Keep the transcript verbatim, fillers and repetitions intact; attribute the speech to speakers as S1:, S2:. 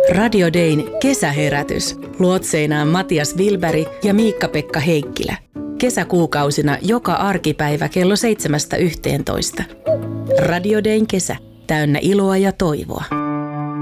S1: Radio Dayn kesäherätys. Luotseinaan Matias Wilberg ja Miikka-Pekka Heikkilä. Kesäkuukausina joka arkipäivä kello seitsemästä yhteentoista. Radio Dayn kesä. Täynnä iloa ja toivoa.